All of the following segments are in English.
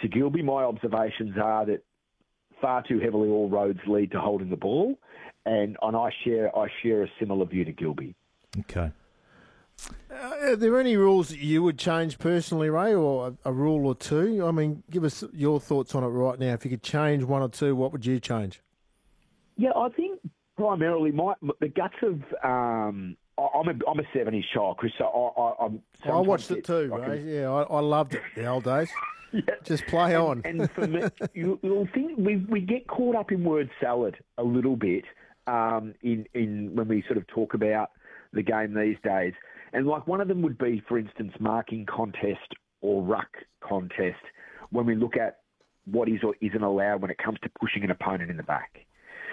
to Gilby. My observations are that far too heavily all roads lead to holding the ball, and I share a similar view to Gilby. Okay. Are there any rules that you would change personally, Ray, or a rule or two? I mean, give us your thoughts on it right now. If you could change one or two, what would you change? Yeah, I think primarily the guts of I'm a 70s child, Chris. So I watched it too, Ray. Yeah, I loved it the old days. Yeah. Just play on. And for me, you'll think we get caught up in word salad a little bit in when we sort of talk about the game these days. And like one of them would be, for instance, marking contest or ruck contest when we look at what is or isn't allowed when it comes to pushing an opponent in the back.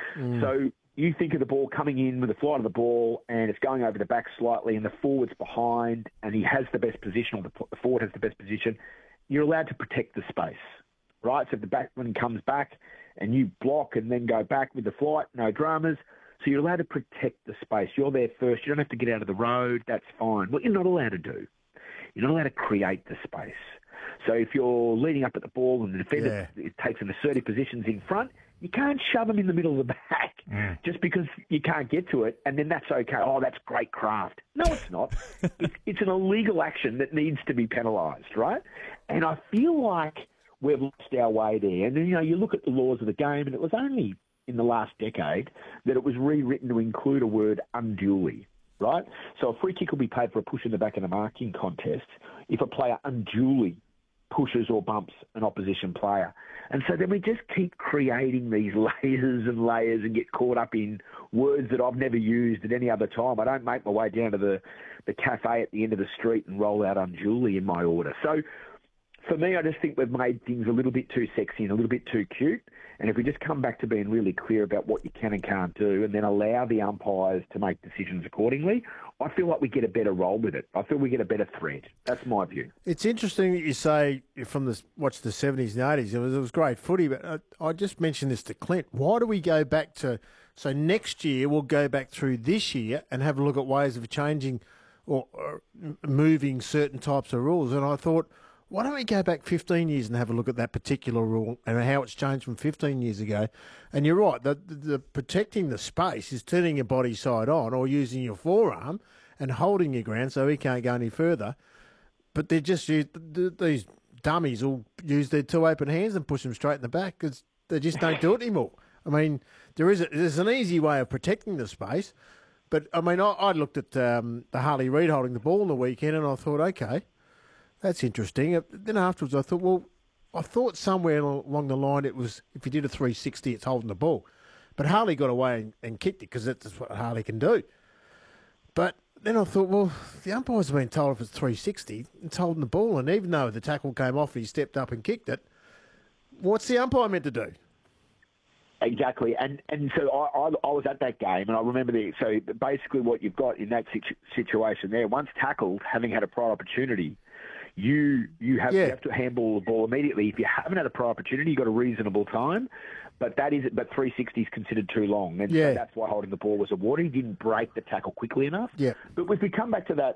So you think of the ball coming in with the flight of the ball and it's going over the back slightly and the forward's behind and he has the best position or the forward has the best position, you're allowed to protect the space, right? So if the backman comes back and you block and then go back with the flight, no dramas. So you're allowed to protect the space. You're there first. You don't have to get out of the road. That's fine. What you're not allowed to do, you're not allowed to create the space. So if you're leading up at the ball and the defender takes an assertive positions in front, you can't shove them in the middle of the back just because you can't get to it, and then that's okay. Oh, that's great craft. No, it's not. It's an illegal action that needs to be penalised, right? And I feel like we've lost our way there. And, you look at the laws of the game, and it was only in the last decade that it was rewritten to include a word unduly, right? So a free kick will be paid for a push in the back in a marking contest if a player unduly pushes or bumps an opposition player. And so then we just keep creating these layers and layers and get caught up in words that I've never used at any other time. I don't make my way down to the cafe at the end of the street and roll out unduly in my order. So for me, I just think we've made things a little bit too sexy and a little bit too cute. And if we just come back to being really clear about what you can and can't do and then allow the umpires to make decisions accordingly, I feel like we get a better roll with it. I feel we get a better thread. That's my view. It's interesting that you say from the 70s and 80s, it was great footy, but I just mentioned this to Clint. Why do we go back to, so next year we'll go back through this year and have a look at ways of changing or moving certain types of rules? And I thought, why don't we go back 15 years and have a look at that particular rule and how it's changed from 15 years ago? And you're right, the protecting the space is turning your body side on or using your forearm and holding your ground so he can't go any further. But they're just these dummies will use their two open hands and push them straight in the back because they just don't do it anymore. I mean, there's an easy way of protecting the space. But, I mean, I looked at the Harley Reid holding the ball on the weekend and I thought, okay, that's interesting. Then afterwards I thought somewhere along the line it was if you did a 360 it's holding the ball. But Harley got away and kicked it because that's what Harley can do. But then I thought, well, the umpires have been told if it's 360 it's holding the ball, and even though the tackle came off and he stepped up and kicked it, what's the umpire meant to do? Exactly, and so I was at that game, and I remember so basically what you've got in that situation there, once tackled, having had a prior opportunity, you have to handball the ball immediately. If you haven't had a prior opportunity, you've got a reasonable time, but 360 is considered too long, and so that's why holding the ball was awarded. He didn't break the tackle quickly enough. Yeah. But if we come back to that,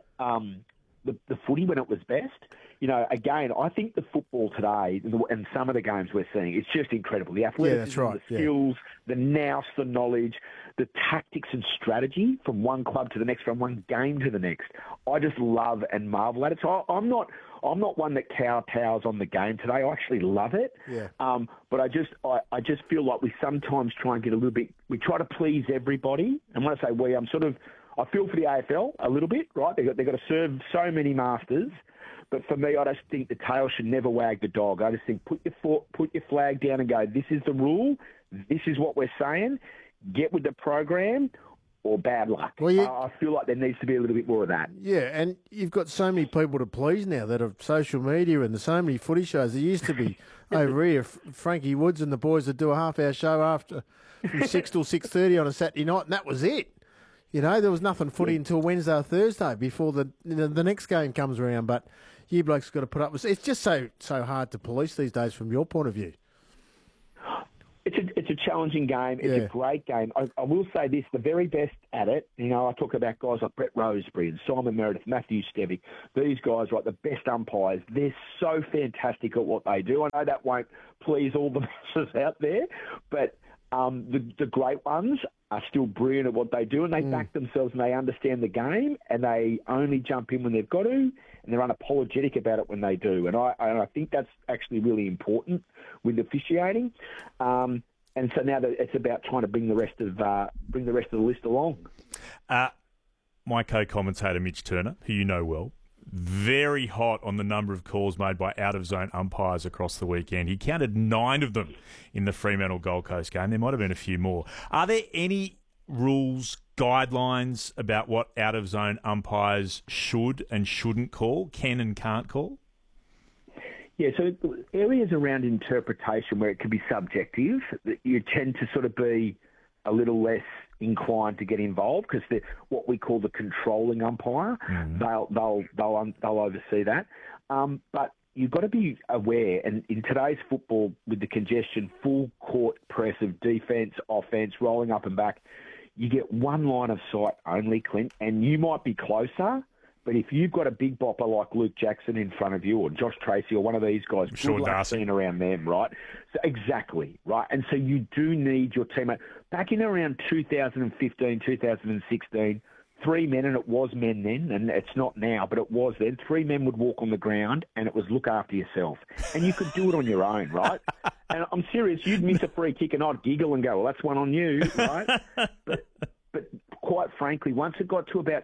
the footy when it was best, again, I think the football today and some of the games we're seeing, it's just incredible. The athleticism, the skills, the nous, the knowledge, the tactics and strategy from one club to the next, from one game to the next. I just love and marvel at it. So I'm not one that kowtows on the game today. I actually love it. Yeah. But I just feel like we sometimes try and get a little bit. We try to please everybody. And when I say we, I feel for the AFL a little bit, right? They've got to serve so many masters. But for me, I just think the tail should never wag the dog. I just think put your flag down and go, this is the rule. This is what we're saying. Get with the program or bad luck. Well, I feel like there needs to be a little bit more of that. Yeah, and you've got so many people to please now that have social media and there's so many footy shows. There used to be over here, Frankie Woods and the boys would do a half-hour show after from 6 till 6:30 on a Saturday night, and that was it. There was nothing footy until Wednesday or Thursday before the next game comes around. But you blokes got to put up with. It's just so hard to police these days from your point of view. It's a challenging game. It's a great game. I will say this, the very best at it, I talk about guys like Brett Roseberry and Simon Meredith, Matthew Stevick. These guys, right, the best umpires, they're so fantastic at what they do. I know that won't please all the masses out there, but the great ones are still brilliant at what they do, and they back themselves and they understand the game, and they only jump in when they've got to, and they're unapologetic about it when they do. And I think that's actually really important with officiating. And so now that it's about trying to bring the rest of the list along. My co-commentator Mitch Turner, who you know well, very hot on the number of calls made by out-of-zone umpires across the weekend. He counted 9 of them in the Fremantle Gold Coast game. There might have been a few more. Are there any rules, guidelines about what out-of-zone umpires should and shouldn't call, can and can't call? Yeah, so areas around interpretation where it can be subjective, you tend to sort of be a little less inclined to get involved because they're what we call the controlling umpire. They'll oversee that. But you've got to be aware, and in today's football, with the congestion, full court press of defence, offence, rolling up and back, you get one line of sight only, Clint, and you might be closer. But if you've got a big bopper like Luke Jackson in front of you, or Josh Tracy, or one of these guys, good luck seeing around them, right? So exactly, right? And so you do need your teammate. Back in around 2015, 2016, 3 men, and it was men then, and it's not now, but it was then, 3 men would walk on the ground, and it was look after yourself. And you could do it on your own, right? And I'm serious, you'd miss a free kick, and I'd giggle and go, well, that's one on you, right? But quite frankly, once it got to about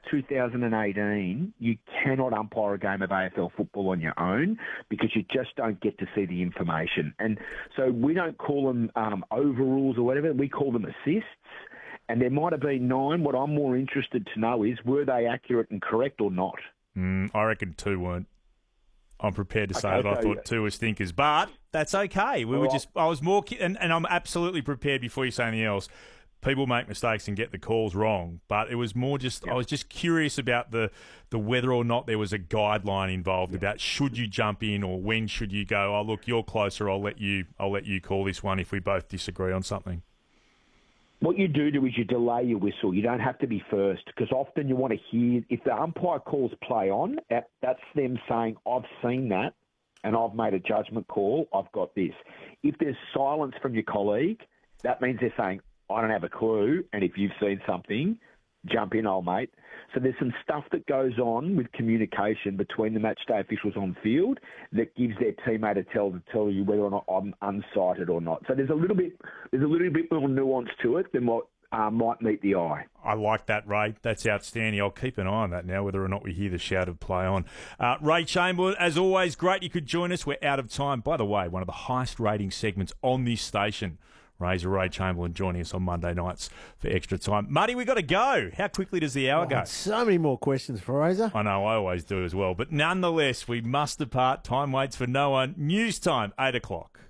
2018, you cannot umpire a game of AFL football on your own because you just don't get to see the information. And so we don't call them overrules or whatever. We call them assists. And there might have been 9. What I'm more interested to know is, were they accurate and correct or not? I reckon 2 weren't. I'm prepared to say that I thought 2 were stinkers, but that's okay. I was more, and I'm absolutely prepared before you say anything else. People make mistakes and get the calls wrong, but it was more just I was just curious about the whether or not there was a guideline involved about should you jump in or when should you go, oh look, you're closer, I'll let you call this one if we both disagree on something. What you do is you delay your whistle. You don't have to be first because often you want to hear, if the umpire calls play on, that's them saying, I've seen that and I've made a judgment call, I've got this. If there's silence from your colleague, that means they're saying, I don't have a clue, and if you've seen something, jump in, old mate. So there's some stuff that goes on with communication between the matchday officials on field that gives their teammate a tell you whether or not I'm unsighted or not. So there's a little bit more nuance to it than what might meet the eye. I like that, Ray. That's outstanding. I'll keep an eye on that now, whether or not we hear the shout of play on. Ray Chamberlain, as always, great you could join us. We're out of time. By the way, one of the highest rating segments on this station. Razor Ray Chamberlain joining us on Monday nights for Extra Time. Muddy, we got to go. How quickly does the hour go? So many more questions for Razor. I know, I always do as well. But nonetheless, we must depart. Time waits for no one. News time, 8 o'clock.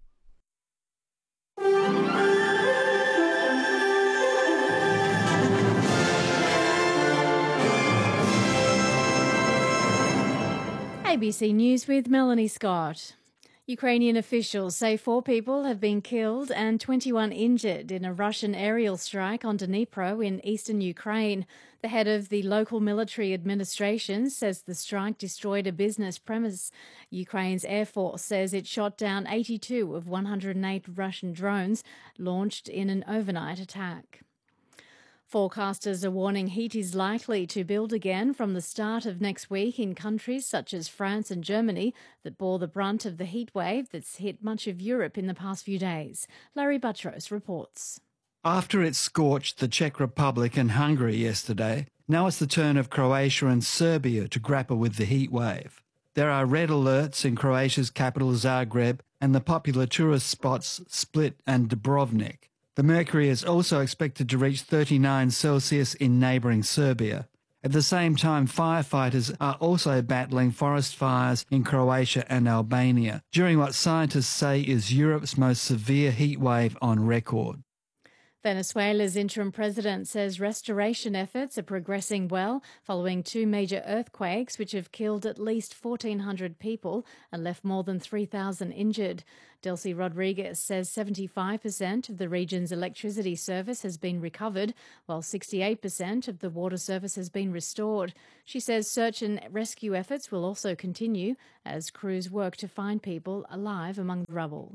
ABC News with Melanie Scott. Ukrainian officials say 4 people have been killed and 21 injured in a Russian aerial strike on Dnipro in eastern Ukraine. The head of the local military administration says the strike destroyed a business premise. Ukraine's Air Force says it shot down 82 of 108 Russian drones launched in an overnight attack. Forecasters are warning heat is likely to build again from the start of next week in countries such as France and Germany that bore the brunt of the heat wave that's hit much of Europe in the past few days. Larry Buttrose reports. After it scorched the Czech Republic and Hungary yesterday, now it's the turn of Croatia and Serbia to grapple with the heat wave. There are red alerts in Croatia's capital Zagreb and the popular tourist spots Split and Dubrovnik. The mercury is also expected to reach 39 Celsius in neighbouring Serbia. At the same time, firefighters are also battling forest fires in Croatia and Albania, during what scientists say is Europe's most severe heat wave on record. Venezuela's interim president says restoration efforts are progressing well following two major earthquakes which have killed at least 1,400 people and left more than 3,000 injured. Delcy Rodriguez says 75% of the region's electricity service has been recovered, while 68% of the water service has been restored. She says search and rescue efforts will also continue as crews work to find people alive among the rubble.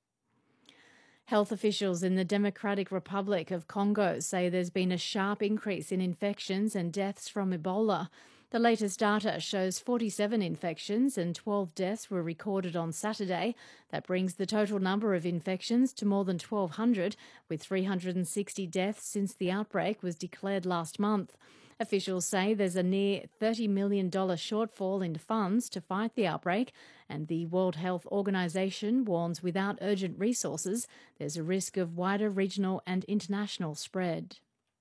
Health officials in the Democratic Republic of Congo say there's been a sharp increase in infections and deaths from Ebola. The latest data shows 47 infections and 12 deaths were recorded on Saturday. That brings the total number of infections to more than 1,200, with 360 deaths since the outbreak was declared last month. Officials say there's a near $30 million shortfall in funds to fight the outbreak, and the World Health Organization warns without urgent resources, there's a risk of wider regional and international spread.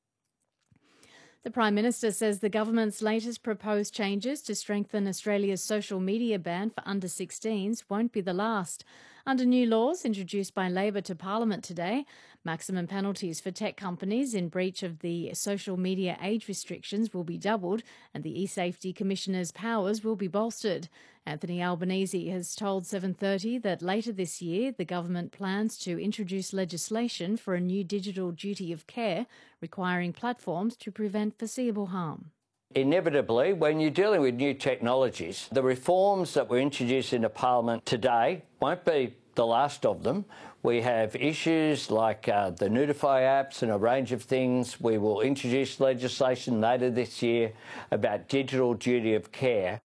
The Prime Minister says the government's latest proposed changes to strengthen Australia's social media ban for under-16s won't be the last. Under new laws introduced by Labor to Parliament today, maximum penalties for tech companies in breach of the social media age restrictions will be doubled and the eSafety Commissioner's powers will be bolstered. Anthony Albanese has told 7:30 that later this year the government plans to introduce legislation for a new digital duty of care requiring platforms to prevent foreseeable harm. Inevitably, when you're dealing with new technologies, the reforms that were introduced into Parliament today won't be the last of them. We have issues like the Notify apps and a range of things. We will introduce legislation later this year about digital duty of care.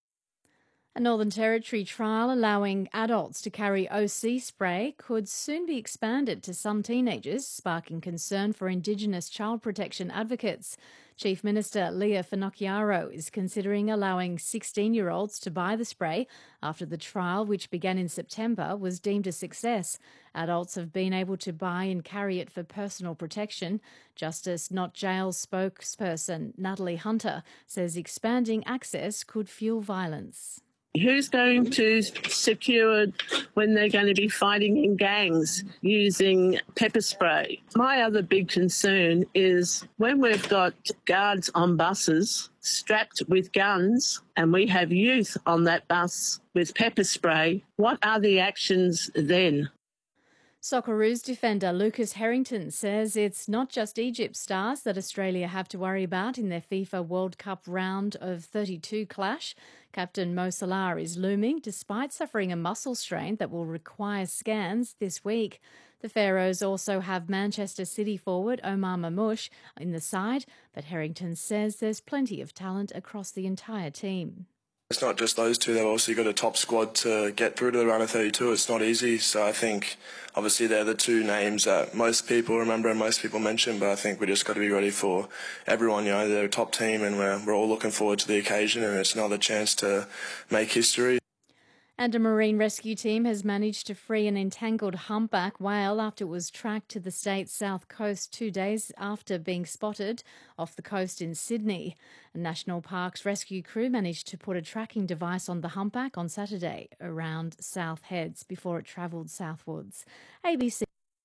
A Northern Territory trial allowing adults to carry OC spray could soon be expanded to some teenagers, sparking concern for Indigenous child protection advocates. Chief Minister Leah Finocchiaro is considering allowing 16-year-olds to buy the spray after the trial, which began in September, was deemed a success. Adults have been able to buy and carry it for personal protection. Justice Not Jail spokesperson Natalie Hunter says expanding access could fuel violence. Who's going to secure when they're going to be fighting in gangs using pepper spray? My other big concern is when we've got guards on buses strapped with guns and we have youth on that bus with pepper spray, what are the actions then? Socceroos defender Lucas Harrington says it's not just Egypt stars that Australia have to worry about in their FIFA World Cup round of 32 clash. Captain Mo Salah is looming despite suffering a muscle strain that will require scans this week. The Pharaohs also have Manchester City forward Omar Mamouche in the side, but Harrington says there's plenty of talent across the entire team. It's not just those two, they've also got a top squad to get through to the round of 32. It's not easy, so I think obviously they're the two names that most people remember and most people mention, but I think we just got to be ready for everyone. You know, they're a top team and we're all looking forward to the occasion, and it's another chance to make history. And a marine rescue team has managed to free an entangled humpback whale after it was tracked to the state's south coast 2 days after being spotted off the coast in Sydney. A National Parks rescue crew managed to put a tracking device on the humpback on Saturday around South Heads before it travelled southwards. ABC.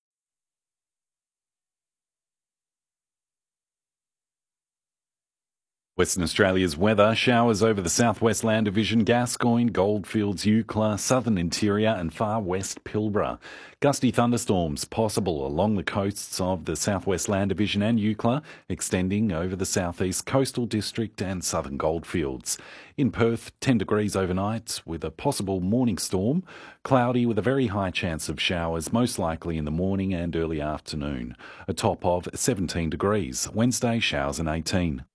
Western Australia's weather: showers over the southwest Land Division, Gascoyne, Goldfields, Eucla, southern interior and far west Pilbara. Gusty thunderstorms possible along the coasts of the southwest Land Division and Eucla, extending over the southeast coastal district and southern Goldfields. In Perth, 10 degrees overnight with a possible morning storm. Cloudy with a very high chance of showers, most likely in the morning and early afternoon. A top of 17 degrees. Wednesday, showers and 18.